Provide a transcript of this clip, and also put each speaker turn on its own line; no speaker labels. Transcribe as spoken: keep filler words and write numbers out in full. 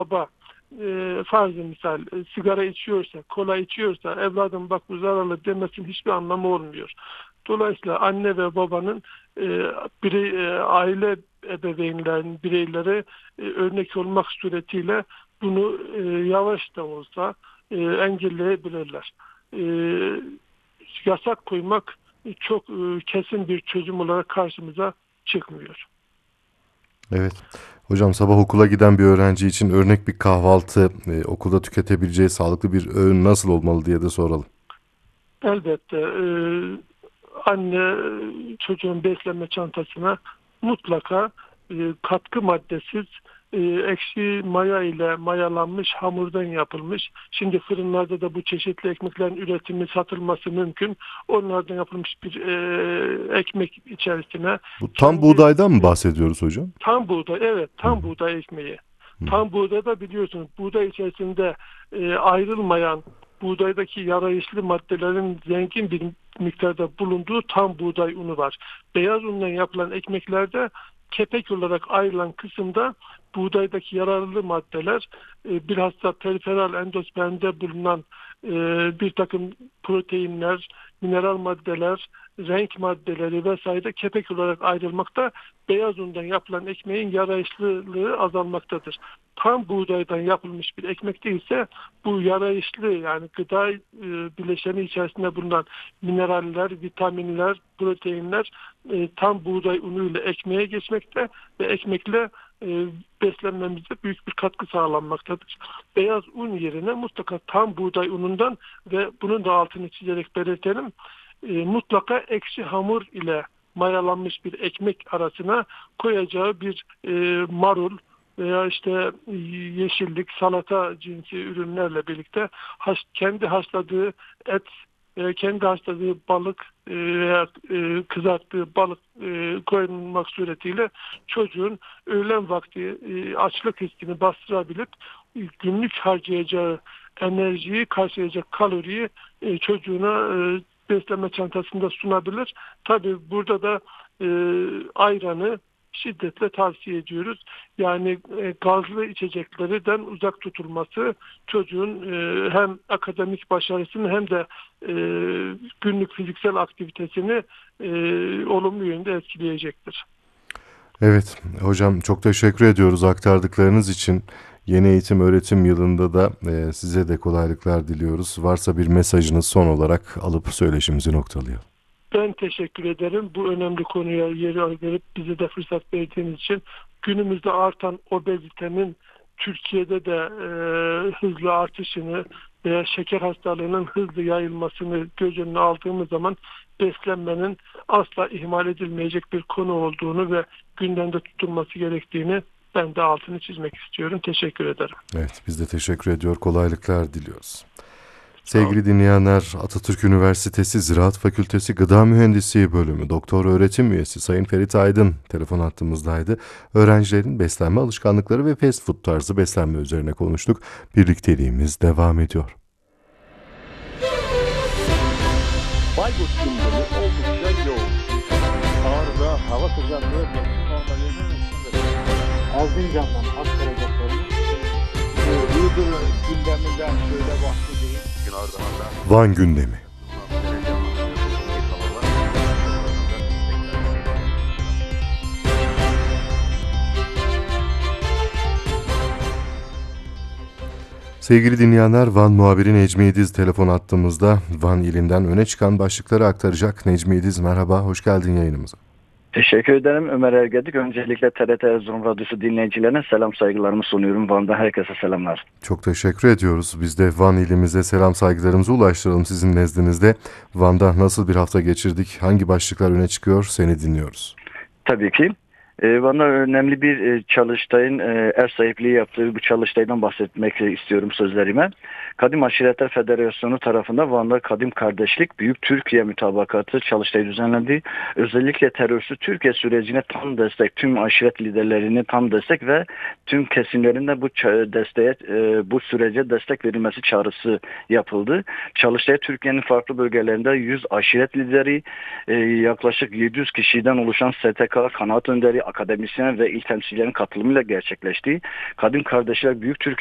baba e, farzı misal e, sigara içiyorsa, kola içiyorsa evladım bak bu zararlı demesinin hiçbir anlamı olmuyor. Dolayısıyla anne ve babanın e, birey, e, aile ebeveynlerin bireylere e, örnek olmak suretiyle bunu e, yavaş da olsa e, engelleyebilirler. E, Yasak koymak e, çok e, kesin bir çözüm olarak karşımıza çıkmıyor.
Evet. Hocam sabah okula giden bir öğrenci için örnek bir kahvaltı, e, okulda tüketebileceği sağlıklı bir öğün nasıl olmalı diye de soralım.
Elbette e, anne çocuğun beslenme çantasına mutlaka e, katkı maddesiz e, ekşi maya ile mayalanmış hamurdan yapılmış. Şimdi fırınlarda da bu çeşitli ekmeklerin üretimi satılması mümkün. Onlardan yapılmış bir e, ekmek içerisine
Bu tam
kendi
buğdaydan mı
e,
bahsediyoruz hocam?
tam buğday, evet,
Hı hı.
tam buğday ekmeği.
Hı.
Tam buğdayda biliyorsunuz buğday içerisinde e, ayrılmayan buğdaydaki yarayışlı maddelerin zengin bir miktarda bulunduğu tam buğday unu var. Beyaz undan yapılan ekmeklerde kepek olarak ayrılan kısımda buğdaydaki yararlı maddeler e, bilhassa periferal endospermde bulunan e, bir takım proteinler, mineral maddeler, renk maddeleri vesaire kepek olarak ayrılmakta, beyaz undan yapılan ekmeğin yarayışlılığı azalmaktadır. Tam buğdaydan yapılmış bir ekmek değilse bu yarayışlı yani gıda e, bileşeni içerisinde bulunan mineraller, vitaminler, proteinler e, tam buğday unuyla ekmeğe geçmekte ve ekmekle e, beslenmemize büyük bir katkı sağlanmaktadır. Beyaz un yerine mutlaka tam buğday unundan ve bunun da altını çizerek belirtelim, e, mutlaka ekşi hamur ile mayalanmış bir ekmek arasına koyacağı bir e, marul veya işte e, yeşillik, salata cinsi ürünlerle birlikte haş, kendi haşladığı et, e, kendi haşladığı balık e, veya e, kızarttığı balık e, koyulmak suretiyle çocuğun öğlen vakti e, açlık hissini bastırabilip e, günlük harcayacağı enerjiyi karşılayacak kaloriyi e, çocuğuna e, beslenme çantasında sunabilir. Tabii burada da e, ayranı şiddetle tavsiye ediyoruz. Yani e, gazlı içeceklerden uzak tutulması çocuğun e, hem akademik başarısını hem de e, günlük fiziksel aktivitesini e, olumlu yönde etkileyecektir.
Evet hocam, çok teşekkür ediyoruz aktardıklarınız için. Yeni eğitim öğretim yılında da e, size de kolaylıklar diliyoruz. Varsa bir mesajınız son olarak alıp söyleşimizi noktalayalım.
Ben teşekkür ederim. Bu önemli konuya yer verip bize de fırsat verdiğiniz için. Günümüzde artan obezitenin Türkiye'de de e, hızlı artışını veya şeker hastalığının hızlı yayılmasını göz önüne aldığımız zaman beslenmenin asla ihmal edilmeyecek bir konu olduğunu ve gündemde tutulması gerektiğini ben de altını çizmek istiyorum. Teşekkür ederim.
Evet, biz de teşekkür ediyor, kolaylıklar diliyoruz.
Sağ olun.
Sevgili dinleyenler, Atatürk Üniversitesi Ziraat Fakültesi Gıda Mühendisliği Bölümü Doktor Öğretim Üyesi Sayın Ferit Aydın telefon hattımızdaydı. Öğrencilerin beslenme alışkanlıkları ve fast food tarzı beslenme üzerine konuştuk. Birlikteliğimiz devam ediyor.
Bayburt gündemi oldukça yoğun. Ağrı'da hava sıcaklığı mevsim normallerinin üstünde. Erzincan'dan aktaracaklarımız e, Iğdır gündeminden şöyle bahsedeyim. Gün ardından
Van gündemi. Sevgili dinleyenler, Van muhabiri Necmi İdiz telefon attığımızda Van ilinden öne çıkan başlıkları aktaracak. Necmi İdiz, merhaba, hoş geldin yayınımıza.
Teşekkür ederim Ömer Ergedik. Öncelikle T R T Erzurum Radyosu dinleyicilerine selam saygılarımı sunuyorum. Van'dan herkese selamlar.
Çok teşekkür ediyoruz. Biz de Van ilimize selam saygılarımızı ulaştıralım sizin nezdinizde. Van'da nasıl bir hafta geçirdik? Hangi başlıklar öne çıkıyor? Seni dinliyoruz.
Tabii ki. E, Van'da önemli bir e, çalıştayın e, ev sahipliği yaptığı bu çalıştaydan bahsetmek istiyorum sözlerime. Kadim Aşiretler Federasyonu tarafından Van'da Kadim Kardeşlik Büyük Türkiye Mütabakatı çalıştayı düzenlendi. Özellikle terörsüz Türkiye sürecine tam destek, tüm aşiret liderlerine tam destek ve tüm kesimlerinde bu desteğe, e, bu sürece destek verilmesi çağrısı yapıldı. Çalıştaya Türkiye'nin farklı bölgelerinde yüz aşiret lideri, e, yaklaşık yedi yüz kişiden oluşan S T K, kanaat önderi, akademisyen ve il temsilcilerin katılımıyla gerçekleşti. Kadim Kardeşler Büyük Türk